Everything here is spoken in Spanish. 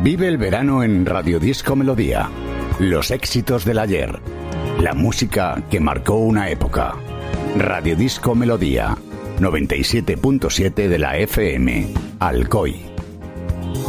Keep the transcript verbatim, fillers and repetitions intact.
Vive el verano en Radio Disco Melodía. Los éxitos del ayer. La música que marcó una época. Radio Disco Melodía. noventa y siete punto siete de la F M. Alcoy.